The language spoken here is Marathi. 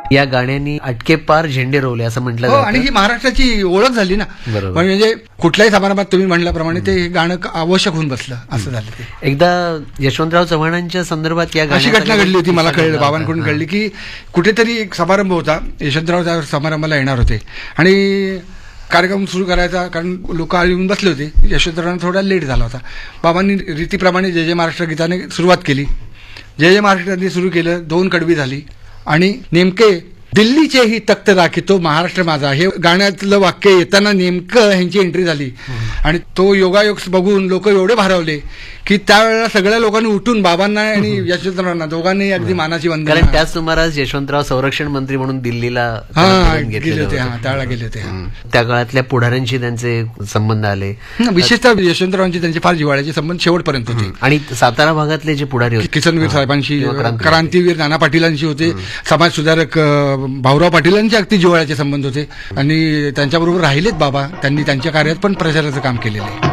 या गाण्यांनी अटके पार झेंडे रोवले असं म्हटलं हो, आणि ही महाराष्ट्राची ओळख झाली ना. बरोबर. म्हणजे कुठल्याही समारंभात तुम्ही म्हणल्याप्रमाणे ते गाणं आवश्यक होऊन बसलं, असं झालं ते. एकदा यशवंतराव चव्हाणांच्या संदर्भात या अशी घटना घडली होती, मला कळलं, बाबांकडून कळली की कुठेतरी एक समारंभ होता, यशवंतराव त्या समारंभाला येणार होते आणि कार्यक्रम सुरू करायचा, कारण लोक येऊन बसले होते. यशवंतरावांना थोडा लेट झाला होता. बाबांनी रीतीप्रमाणे जय जय महाराष्ट्र गीताने सुरुवात केली. जय जय महाराष्ट्राने सुरू केलं, 2 कडवी झाली आणि नेमके दिल्लीचे ही तख्त राखितो महाराष्ट्र माझा हे गाण्यातलं वाक्य येताना नेमकं ह्यांची एंट्री झाली आणि तो योगायोग बघून लोक एवढे भारावले की त्यावेळेला सगळ्या लोकांनी उठून बाबांना आणि यशवंतरावांना दोघांनी अगदी मानाची वंदना. कारण त्याच सुमारास यशवंतराव संरक्षण मंत्री म्हणून दिल्लीला गेले होते. त्यावेळेला गेले होते. त्या काळातल्या पुढाऱ्यांशी त्यांचे संबंध आले. विशेषतः यशवंतरावांची त्यांचे फार जिव्हाळ्याचे संबंध शेवटपर्यंत होते. आणि सातारा भागातले जे पुढारी होते, किसनवीर साहेबांशी, क्रांतीवीर नाना पाटीलांशी होते, समाज सुधारक भाऊराव पाटीलांचे अगदी जिव्हाळ्याचे संबंध होते आणि त्यांच्याबरोबर राहिलेत बाबा. त्यांनी त्यांच्या कार्यात पण प्रचाराचं काम केलेलं आहे.